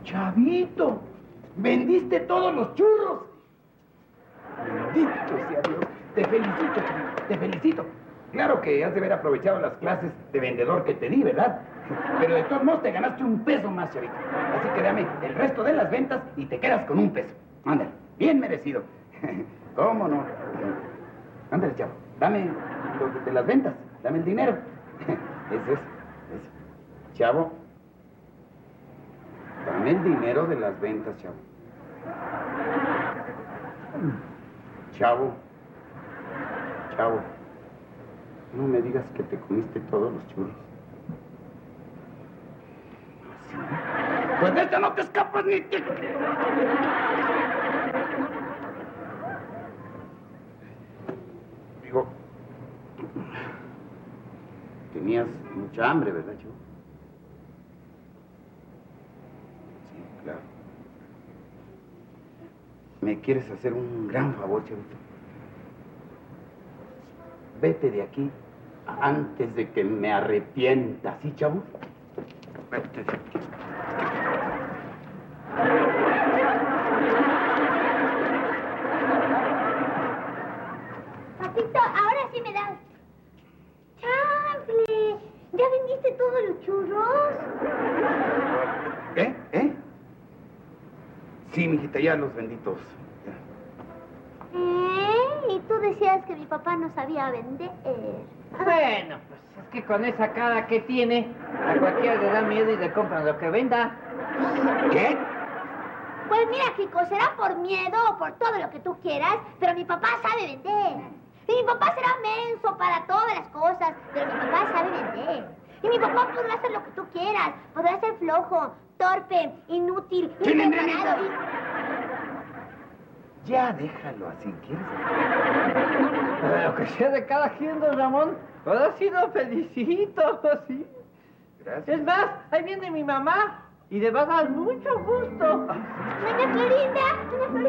Chavito, vendiste todos los churros. Bendito sea Dios. Te felicito, Chavito, te felicito. Claro que has de haber aprovechado las clases de vendedor que te di, ¿verdad? Pero de todos modos te ganaste un peso más, Chavito. Así que dame el resto de las ventas y te quedas con un peso. Ándale, bien merecido. ¿Cómo no? Ándale, chavo, dame lo de las ventas, dame el dinero. Eso es. Chavo, dame el dinero de las ventas, chavo. Chavo, no me digas que te comiste todos los churros. ¿Sí? Pues de esta no te escapas ni te... Digo, tenías mucha hambre, ¿verdad, chavo? Sí, claro. ¿Me quieres hacer un gran favor, chavito? Vete de aquí antes de que me arrepienta, ¿sí, chavo? Vete de aquí. Papito, ahora sí me das. ¡Chanfle! ¿Ya vendiste todos los churros? ¿Eh? Sí, mijita, ya los vendí todos. ¿Y tú decías que mi papá no sabía vender? Bueno, pues es que con esa cara que tiene, a cualquiera le da miedo y le compran lo que venda. ¿Qué? Pues mira, Kiko, será por miedo o por todo lo que tú quieras, pero mi papá sabe vender. Y mi papá será menso para todas las cosas, pero mi papá sabe vender. Y mi papá podrá hacer lo que tú quieras. Podrá ser flojo, torpe, inútil, impreparado y... Ya déjalo así, ¿quieres? Lo que sea de cada quien, don Ramón. Ahora sí lo felicito, sí. Gracias. Es más, ahí viene mi mamá y le va a dar mucho gusto. Doña Florinda,